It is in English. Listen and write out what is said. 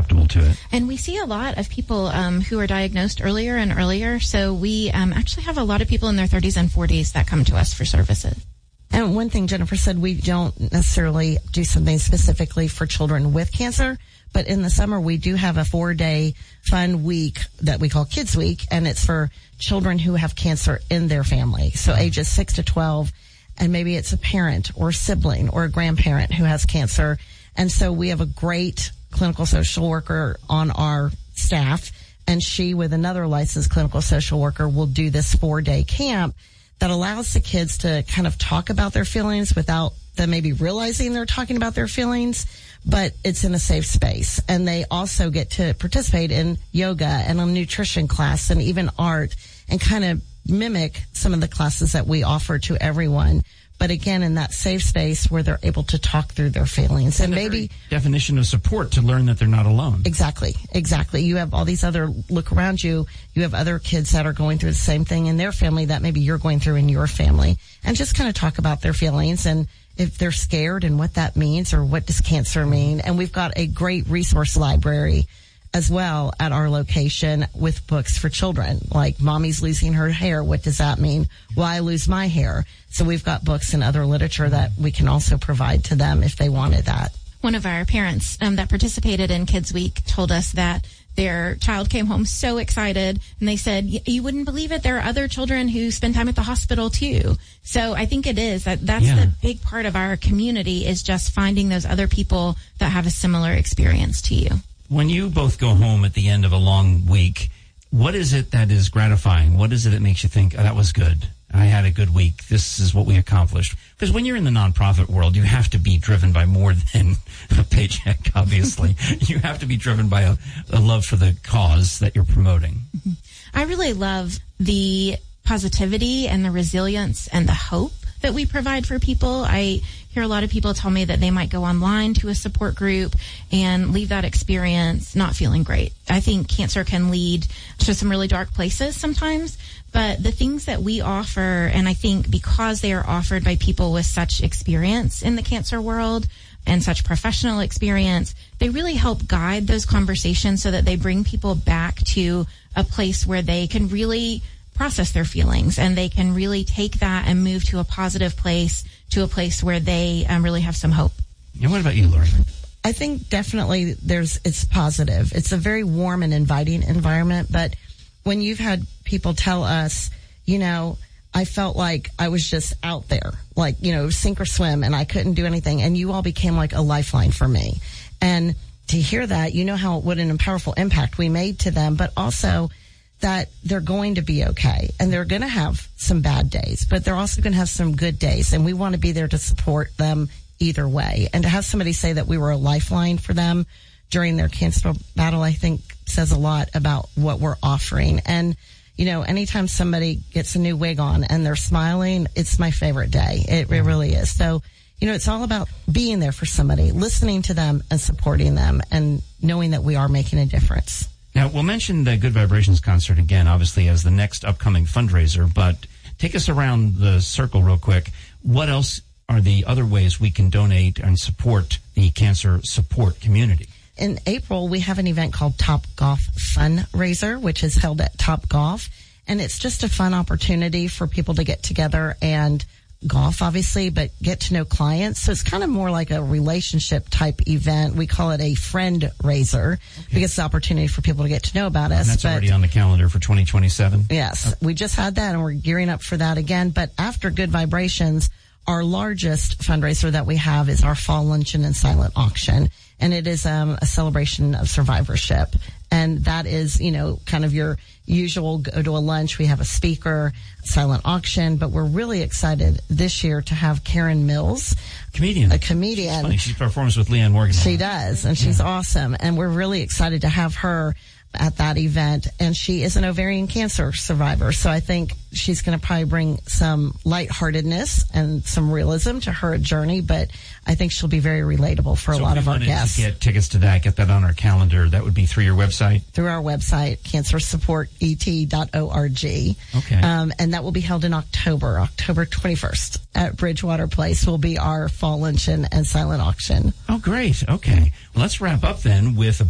susceptible to it. And we see a lot of people who are diagnosed earlier and earlier. So we actually have a lot of people in their 30s and 40s that come to us for services. And one thing Jennifer said, we don't necessarily do something specifically for children with cancer, but in the summer we do have a 4-day fun week that we call Kids Week, and it's for children who have cancer in their family. So ages 6 to 12, and maybe it's a parent or sibling or a grandparent who has cancer. And so we have a great clinical social worker on our staff, and she, with another licensed clinical social worker, will do this 4-day camp that allows the kids to kind of talk about their feelings without them maybe realizing they're talking about their feelings, but it's in a safe space. And they also get to participate in yoga and a nutrition class and even art and kind of mimic some of the classes that we offer to everyone. But again, in that safe space where they're able to talk through their feelings. And maybe definition of support to learn that they're not alone. Exactly. You have all these other, look around you, you have other kids that are going through the same thing in their family that maybe you're going through in your family. And just kind of talk about their feelings and if they're scared and what that means or what does cancer mean. And we've got a great resource library as well at our location with books for children, like Mommy's Losing Her Hair. What does that mean? Why I Lose My Hair? So we've got books and other literature that we can also provide to them if they wanted that. One of our parents that participated in Kids Week told us that their child came home so excited, and they said, you wouldn't believe it, there are other children who spend time at the hospital too. So I think it is that's the big part of our community, is just finding those other people that have a similar experience to you. When you both go home at the end of a long week, what is it that is gratifying? What is it that makes you think, oh, that was good? I had a good week. This is what we accomplished. Because when you're in the nonprofit world, you have to be driven by more than a paycheck, obviously. You have to be driven by a love for the cause that you're promoting. Mm-hmm. I really love the positivity and the resilience and the hope that we provide for people. I hear a lot of people tell me that they might go online to a support group and leave that experience not feeling great. I think cancer can lead to some really dark places sometimes, but the things that we offer, and I think because they are offered by people with such experience in the cancer world and such professional experience, they really help guide those conversations so that they bring people back to a place where they can really process their feelings, and they can really take that and move to a positive place, to a place where they really have some hope. And what about you, Lori? I think definitely it's positive. It's a very warm and inviting environment, but when you've had people tell us, I felt like I was just out there, like, sink or swim, and I couldn't do anything, and you all became like a lifeline for me. And to hear that, what an powerful impact we made to them, but also that they're going to be okay, and they're going to have some bad days, but they're also going to have some good days, and we want to be there to support them either way. And to have somebody say that we were a lifeline for them during their cancer battle, I think says a lot about what we're offering. And, anytime somebody gets a new wig on and they're smiling, it's my favorite day. It really is. So, it's all about being there for somebody, listening to them and supporting them, and knowing that we are making a difference. Now, we'll mention the Good Vibrations concert again, obviously, as the next upcoming fundraiser, but take us around the circle real quick. What else are the other ways we can donate and support the cancer support community? In April, we have an event called Top Golf Fundraiser, which is held at Top Golf, and it's just a fun opportunity for people to get together and golf, obviously, but get to know clients. So it's kind of more like a relationship type event. We call it a friend raiser because it's an opportunity for people to get to know about us. And that's already on the calendar for 2027? Yes. We just had that, and we're gearing up for that again. But after Good Vibrations, our largest fundraiser that we have is our Fall Luncheon and Silent Auction. And it is a celebration of survivorship. And that is, kind of your usual go to a lunch. We have a speaker, silent auction, but we're really excited this year to have Karen Mills. A comedian. She's funny. She performs with Leanne Morgan. She does, and she's awesome. And we're really excited to have her at that event. And she is an ovarian cancer survivor. So I think she's going to probably bring some lightheartedness and some realism to her journey, but I think she'll be very relatable for a lot of our guests. To get tickets to that, get that on our calendar. That would be through your website? Through our website, cancersupportet.org. Okay. And that will be held in October 21st at Bridgewater Place will be our Fall Luncheon and Silent Auction. Oh, great. Okay. Well, let's wrap up then with